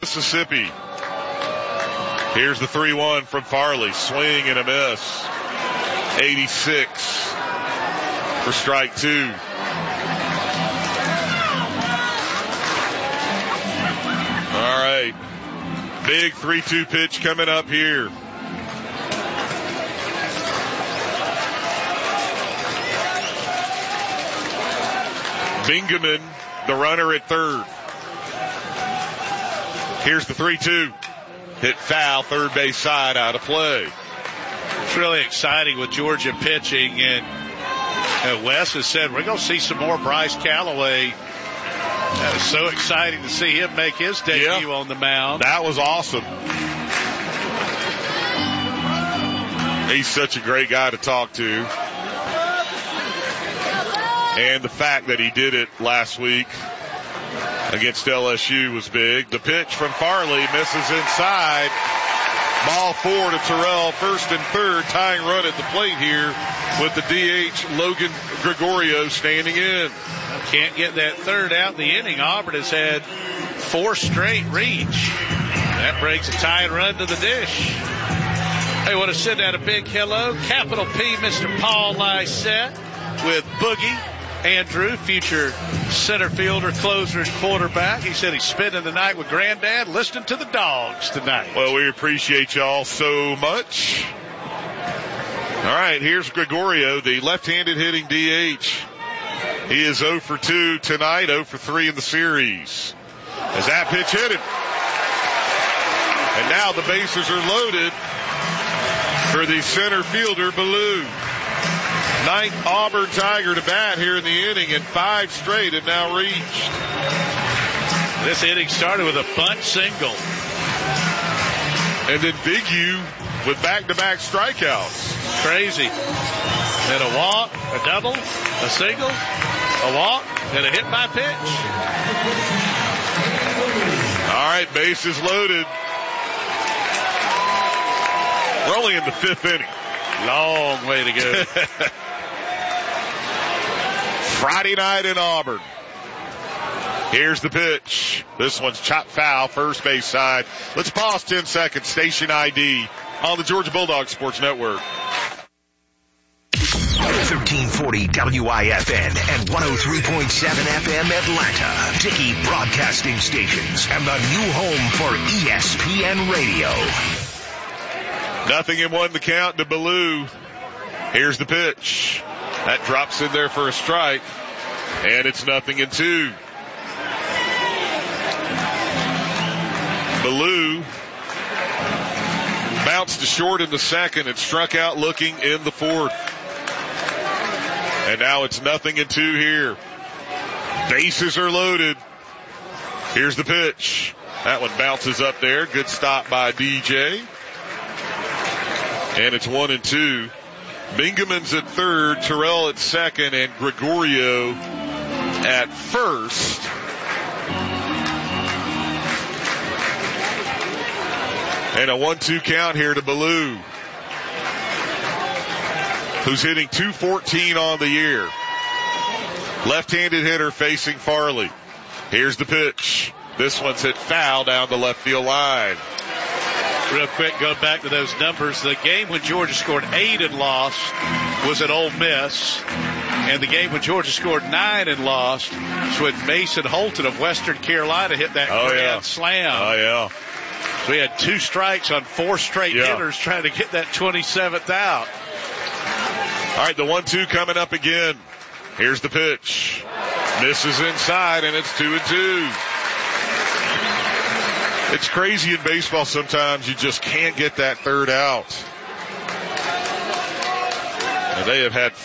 Mississippi. Here's the 3-1 from Farley. Swing and a miss. 86 for strike two. All right. Big 3-2 pitch coming up here. Bingaman, the runner at third. Here's the 3-2. Hit foul, third base side, out of play. It's really exciting with Georgia pitching, and Wes has said we're going to see some more Bryce Callaway. That was so exciting to see him make his debut on the mound. That was awesome. He's such a great guy to talk to. And the fact that he did it last week against LSU was big. The pitch from Farley misses inside. Ball four to Terrell, first and third, tying run at the plate here with the DH Logan Gregorio standing in. Can't get that third out in the inning. Auburn has had 4 straight reach. That brings a tying run to the dish. Hey, want to send out a big hello. Capital P, Mr. Paul Lysette with Boogie Andrew, future center fielder, closer, and quarterback. He said he's spending the night with Granddad, listening to the Dogs tonight. Well, we appreciate y'all so much. All right, here's Gregorio, the left-handed hitting DH. He is 0 for 2 tonight, 0 for 3 in the series. As that pitch hit him. And now the bases are loaded for the center fielder, Ballou. 9th Auburn Tiger to bat here in the inning, and 5 straight have now reached. This inning started with a bunt single. And then Big U with back-to-back strikeouts. Crazy. And a walk, a double, a single, a walk, and a hit by pitch. All right, bases loaded. We're only in the 5th inning. Long way to go. Friday night in Auburn. Here's the pitch. This one's chopped foul, first base side. Let's pause 10 seconds. Station ID on the Georgia Bulldogs Sports Network. 1340 WIFN and 103.7 FM Atlanta. Dickey Broadcasting Stations and the new home for ESPN Radio. 0-1 the count to Ballou. Here's the pitch. That drops in there for a strike. And it's 0-2. Ballou bounced to short in the second and struck out looking in the fourth. And now it's 0-2 here. Bases are loaded. Here's the pitch. That one bounces up there. Good stop by DJ. And it's 1-2. Bingaman's at third, Terrell at second, and Gregorio at first. And a 1-2 count here to Ballou, who's hitting .214 on the year. Left-handed hitter facing Farley. Here's the pitch. This one's hit foul down the left field line. Real quick, go back to those numbers. The game when Georgia scored 8 and lost was at Ole Miss. And the game when Georgia scored 9 and lost was when Mason Holton of Western Carolina hit that grand slam. Oh, yeah. So we had 2 strikes on 4 straight hitters trying to get that 27th out. All right, the 1-2 coming up again. Here's the pitch. Misses inside, and it's 2-2. It's crazy in baseball sometimes. You just can't get that third out. And they have had